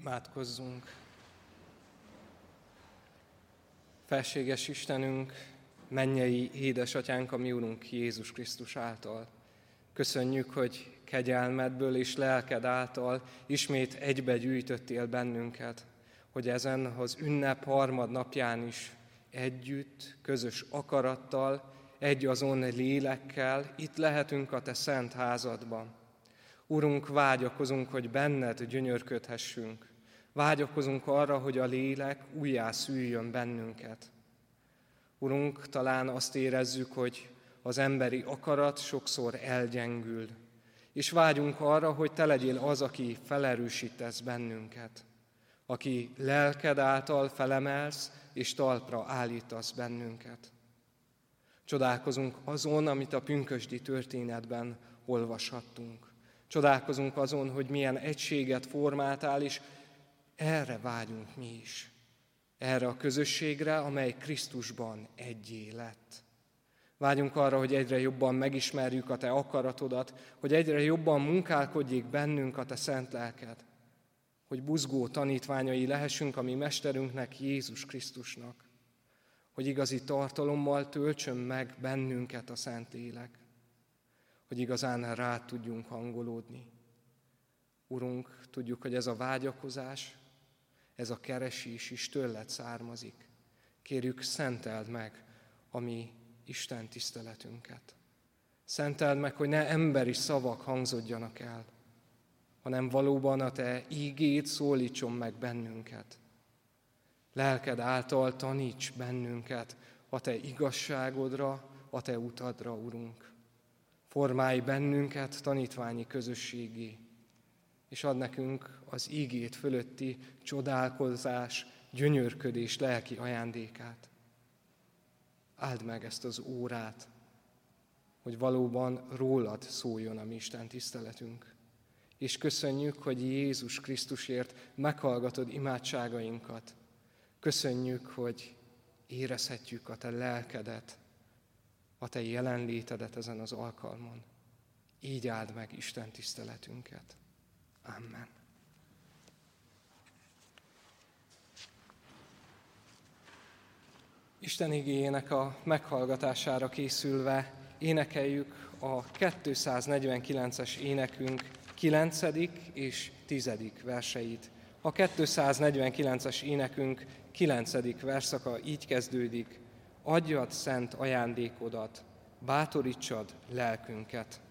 Imádkozzunk! Felséges Istenünk, mennyei édesatyánk, a mi Urunk Jézus Krisztus által. Köszönjük, hogy kegyelmedből és lelked által ismét egybe gyűjtöttél bennünket, hogy ezen az ünnep harmadnapján is együtt, közös akarattal, egyazon lélekkel itt lehetünk a te szent házadban. Urunk, vágyakozunk, hogy benned gyönyörködhessünk. Vágyakozunk arra, hogy a lélek újjá szüljön bennünket. Urunk, talán azt érezzük, hogy az emberi akarat sokszor elgyengül, és vágyunk arra, hogy te legyél az, aki felerősítesz bennünket, aki lelked által felemelsz és talpra állítasz bennünket. Csodálkozunk azon, amit a pünkösdi történetben olvashattunk. Csodálkozunk azon, hogy milyen egységet formáltál, és erre vágyunk mi is. Erre a közösségre, amely Krisztusban egyé lett. Vágyunk arra, hogy egyre jobban megismerjük a te akaratodat, hogy egyre jobban munkálkodjék bennünk a te szent lelked, hogy buzgó tanítványai lehessünk a mi mesterünknek, Jézus Krisztusnak, hogy igazi tartalommal töltsön meg bennünket a Szent Lélek, hogy igazán rá tudjunk hangolódni. Urunk, tudjuk, hogy ez a vágyakozás, ez a keresés is tőled származik. Kérjük, szenteld meg a mi Isten tiszteletünket. Szenteld meg, hogy ne emberi szavak hangzódjanak el, hanem valóban a te ígéd szólítson meg bennünket. Lelked által taníts bennünket a te igazságodra, a te utadra, Urunk. Formálj bennünket tanítványi közösségé, és add nekünk az ígét fölötti csodálkozás, gyönyörködés lelki ajándékát. Áld meg ezt az órát, hogy valóban rólad szóljon a mi Isten tiszteletünk. És köszönjük, hogy Jézus Krisztusért meghallgatod imádságainkat. Köszönjük, hogy érezhetjük a te lelkedet, a te jelenlétedet ezen az alkalmon. Így áld meg Isten tiszteletünket. Amen. Isten igéjének a meghallgatására készülve énekeljük a 249-es énekünk 9. és 10. verseit. A 249-es énekünk 9. verszaka így kezdődik: adjad szent ajándékodat, bátorítsad lelkünket.